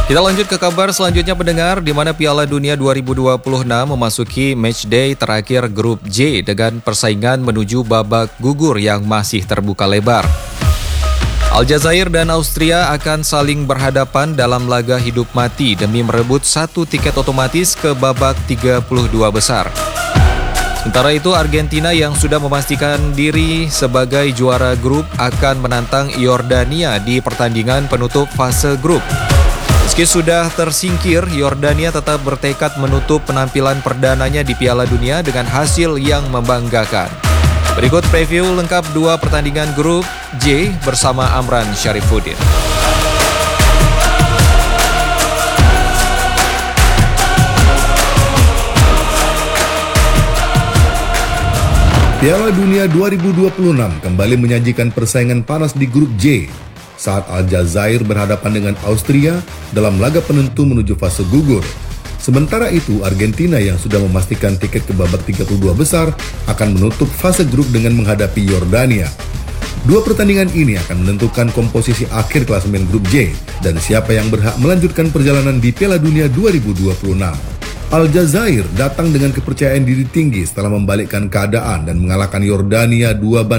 Kita lanjut ke kabar selanjutnya pendengar, di mana Piala Dunia 2026 memasuki matchday terakhir grup J dengan persaingan menuju babak gugur yang masih terbuka lebar. Aljazair dan Austria akan saling berhadapan dalam laga hidup mati demi merebut satu tiket otomatis ke babak 32 besar. Sementara itu, Argentina yang sudah memastikan diri sebagai juara grup akan menantang Yordania di pertandingan penutup fase grup. Meski sudah tersingkir, Yordania tetap bertekad menutup penampilan perdananya di Piala Dunia dengan hasil yang membanggakan. Berikut preview lengkap dua pertandingan grup J bersama Amran Syarifuddin. Piala Dunia 2026 kembali menyajikan persaingan panas di grup J saat Aljazair berhadapan dengan Austria dalam laga penentu menuju fase gugur. Sementara itu, Argentina yang sudah memastikan tiket ke babak 32 besar akan menutup fase grup dengan menghadapi Yordania. Dua pertandingan ini akan menentukan komposisi akhir klasemen grup J dan siapa yang berhak melanjutkan perjalanan di Piala Dunia 2026. Aljazair datang dengan kepercayaan diri tinggi setelah membalikkan keadaan dan mengalahkan Yordania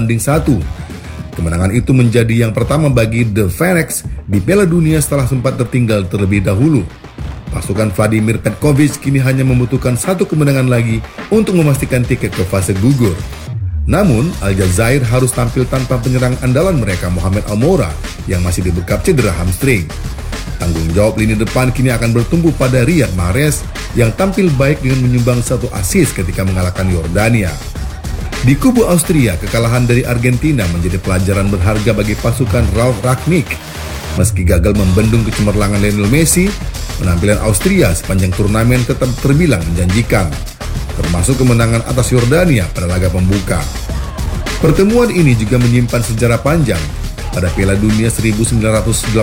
2-1. Kemenangan itu menjadi yang pertama bagi The Phoenix di Piala Dunia setelah sempat tertinggal terlebih dahulu. Pasukan Vladimir Petkovic kini hanya membutuhkan satu kemenangan lagi untuk memastikan tiket ke fase gugur. Namun, Aljazair harus tampil tanpa penyerang andalan mereka Mohamed Almoura yang masih dibekap cedera hamstring. Tanggung jawab lini depan kini akan bertumbuh pada Riyad Mahrez yang tampil baik dengan menyumbang satu assist ketika mengalahkan Yordania. Di kubu Austria, kekalahan dari Argentina menjadi pelajaran berharga bagi pasukan Ralf Rangnick. Meski gagal membendung kecemerlangan Lionel Messi, penampilan Austria sepanjang turnamen tetap terbilang menjanjikan, termasuk kemenangan atas Yordania pada laga pembuka. Pertemuan ini juga menyimpan sejarah panjang. Pada Piala Dunia 1982,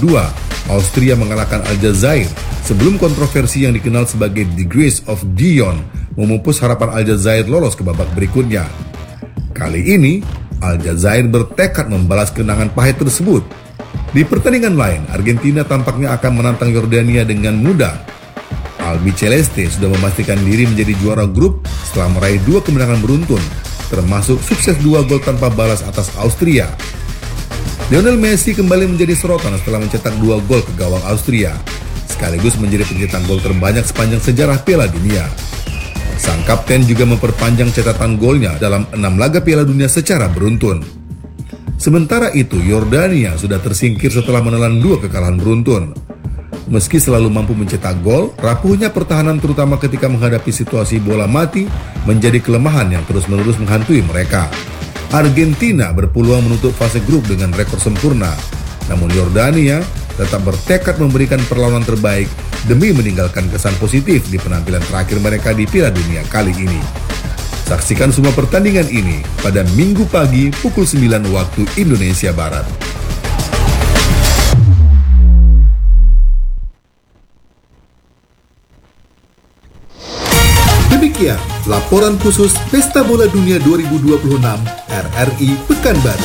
Austria mengalahkan Aljazair sebelum kontroversi yang dikenal sebagai The Grace of Dion memupus harapan Aljazair lolos ke babak berikutnya. Kali ini, Aljazair bertekad membalas kenangan pahit tersebut. Di pertandingan lain, Argentina tampaknya akan menantang Yordania dengan mudah. Albi Celeste sudah memastikan diri menjadi juara grup setelah meraih dua kemenangan beruntun, termasuk sukses 2 gol tanpa balas atas Austria. Lionel Messi kembali menjadi sorotan setelah mencetak 2 gol ke gawang Austria, sekaligus menjadi pencetak gol terbanyak sepanjang sejarah Piala Dunia. Sang kapten juga memperpanjang catatan golnya dalam 6 laga Piala Dunia secara beruntun. Sementara itu, Yordania sudah tersingkir setelah menelan 2 kekalahan beruntun. Meski selalu mampu mencetak gol, rapuhnya pertahanan terutama ketika menghadapi situasi bola mati menjadi kelemahan yang terus-menerus menghantui mereka. Argentina berpeluang menutup fase grup dengan rekor sempurna, namun Yordania tetap bertekad memberikan perlawanan terbaik demi meninggalkan kesan positif di penampilan terakhir mereka di Piala Dunia kali ini. Saksikan semua pertandingan ini pada Minggu pagi pukul 9 waktu Indonesia Barat. Demikian laporan khusus Pesta Bola Dunia 2026 RRI Pekanbaru.